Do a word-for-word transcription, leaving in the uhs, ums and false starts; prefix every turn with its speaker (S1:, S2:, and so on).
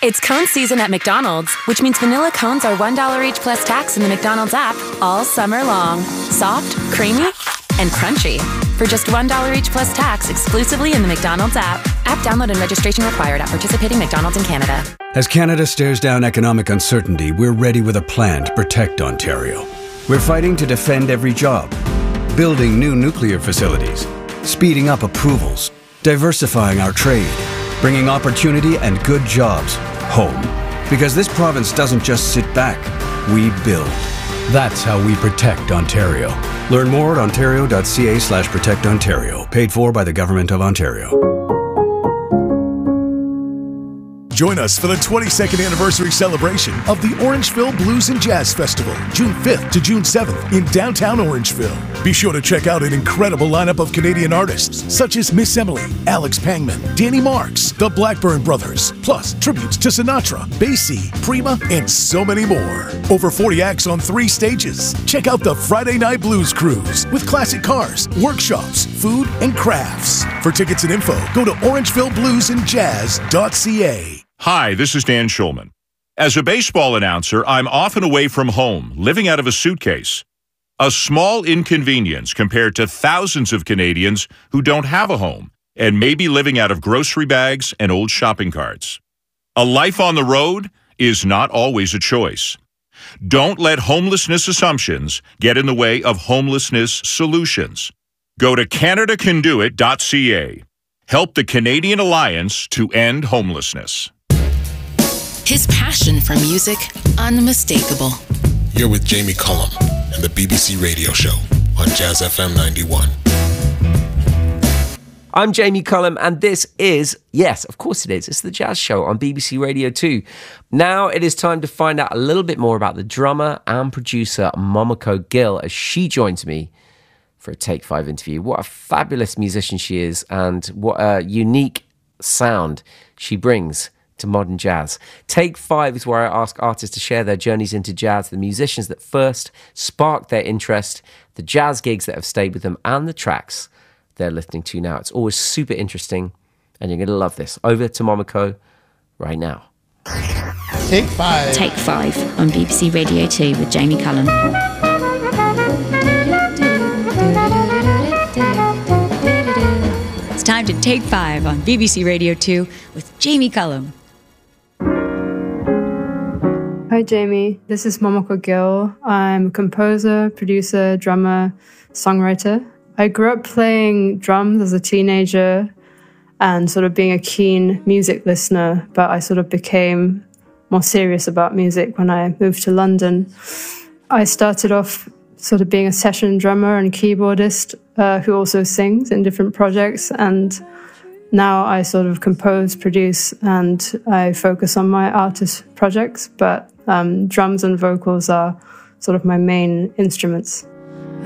S1: It's cone season at McDonald's, which means vanilla cones are one dollar each plus tax in the McDonald's app all summer long. Soft, creamy, and crunchy. For just one dollar each plus tax exclusively in the McDonald's app. App download and registration required at participating McDonald's in Canada.
S2: As Canada stares down economic uncertainty, we're ready with a plan to protect Ontario. We're fighting to defend every job, building new nuclear facilities, speeding up approvals, diversifying our trade, bringing opportunity and good jobs home. Because this province doesn't just sit back, we build. That's how we protect Ontario. Learn more at ontario.ca slash protect Ontario. Paid for by the Government of Ontario.
S3: Join us for the twenty-second anniversary celebration of the Orangeville Blues and Jazz Festival, June fifth to June seventh in downtown Orangeville. Be sure to check out an incredible lineup of Canadian artists such as Miss Emily, Alex Pangman, Danny Marks, the Blackburn Brothers, plus tributes to Sinatra, Basie, Prima, and so many more. Over forty acts on three stages. Check out the Friday Night Blues Cruise with classic cars, workshops, food, and crafts. For tickets and info, go to orangeville blues and jazz dot c a.
S4: Hi, this is Dan Schulman. As a baseball announcer, I'm often away from home, living out of a suitcase. A small inconvenience compared to thousands of Canadians who don't have a home and may be living out of grocery bags and old shopping carts. A life on the road is not always a choice. Don't let homelessness assumptions get in the way of homelessness solutions. Go to canada can do it dot c a. Help the Canadian Alliance to End Homelessness.
S5: His passion for music, unmistakable.
S6: You're with Jamie Cullum and the B B C Radio Show on Jazz F M ninety-one.
S7: I'm Jamie Cullum, and this is, yes, of course it is, it's the Jazz Show on B B C Radio two. Now it is time to find out a little bit more about the drummer and producer Momoko Gill as she joins me for a Take Five interview. What a fabulous musician she is, and what a unique sound she brings to modern jazz. Take Five is where I ask artists to share their journeys into jazz, the musicians that first sparked their interest, the jazz gigs that have stayed with them, and the tracks they're listening to now. It's always super interesting, and you're going to love this. Over to Momoko right now.
S8: Take Five.
S9: Take Five on B B C Radio two with Jamie Cullum. It's time to Take Five on B B C Radio two with Jamie Cullum.
S10: Hi Jamie, this is Momoko Gill. I'm a composer, producer, drummer, songwriter. I grew up playing drums as a teenager and sort of being a keen music listener, but I sort of became more serious about music when I moved to London. I started off sort of being a session drummer and keyboardist uh, who also sings in different projects, and now I sort of compose, produce, and I focus on my artist projects, but um, drums and vocals are sort of my main instruments.